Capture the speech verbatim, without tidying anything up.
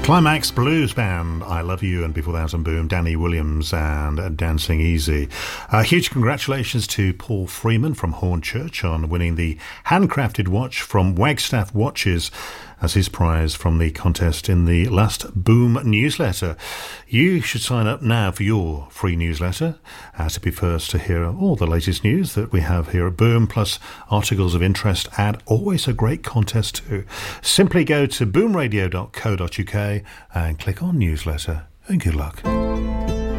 Climax Blues Band, I Love You, and before that on Boom, Danny Williams and Dancing Easy. Uh, huge congratulations to Paul Freeman from Hornchurch on winning the handcrafted watch from Wagstaff Watches as his prize from the contest in the last Boom newsletter. You should sign up now for your free newsletter uh, to be first to hear all the latest news that we have here at Boom, plus articles of interest and always a great contest too. Simply go to boom radio dot co dot uk and click on newsletter, and good luck.